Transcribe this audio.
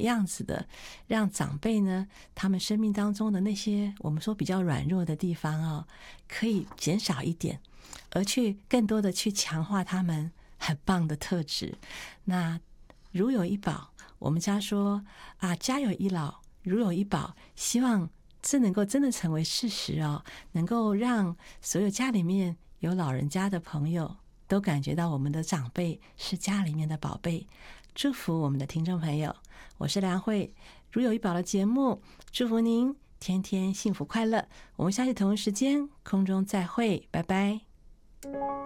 样子的让长辈呢，他们生命当中的那些我们说比较软弱的地方哦，可以减少一点，而去更多的去强化他们很棒的特质。那如有一宝，我们家说啊，家有一老，如有一宝，希望这能够真的成为事实哦，能够让所有家里面有老人家的朋友都感觉到我们的长辈是家里面的宝贝。祝福我们的听众朋友，我是梁慧，如有一宝的节目，祝福您天天幸福快乐。我们下次同一时间空中再会，拜拜。